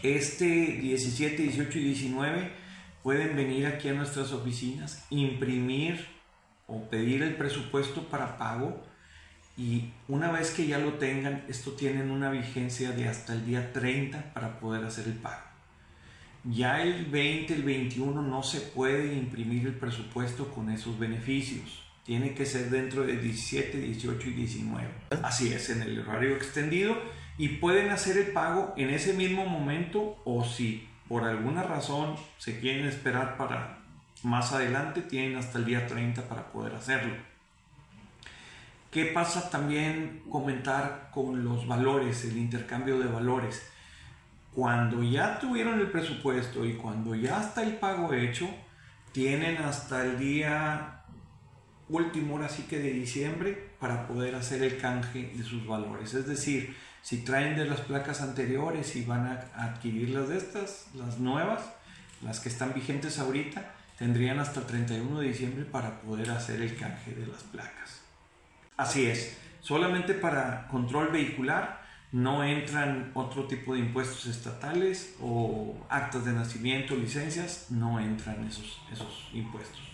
Este 17, 18 y 19 pueden venir aquí a nuestras oficinas, imprimir o pedir el presupuesto para pago, y una vez que ya lo tengan, esto tienen una vigencia de hasta el día 30 para poder hacer el pago. Ya el 20, el 21 no se puede imprimir el presupuesto con esos beneficios. Tiene que ser dentro de 17, 18 y 19. Así es, en el horario extendido, y pueden hacer el pago en ese mismo momento, o si por alguna razón se quieren esperar para más adelante, tienen hasta el día 30 para poder hacerlo. ¿Qué pasa? También comentar con los valores, el intercambio de valores. Cuando ya tuvieron el presupuesto y cuando ya está el pago hecho, tienen hasta el día último, ahora sí que de diciembre, para poder hacer el canje de sus valores. Es decir, si traen de las placas anteriores y van a adquirir las de estas, las nuevas, las que están vigentes ahorita, tendrían hasta el 31 de diciembre para poder hacer el canje de las placas. Así es, solamente para control vehicular no entran otro tipo de impuestos estatales o actas de nacimiento, licencias, no entran esos impuestos.